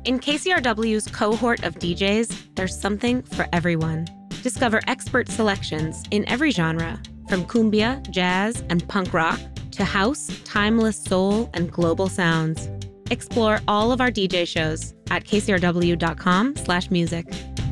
In KCRW's cohort of DJs, there's something for everyone. Discover expert selections in every genre, from cumbia, jazz, and punk rock to house, timeless soul, and global sounds. Explore all of our DJ shows at kcrw.com/music.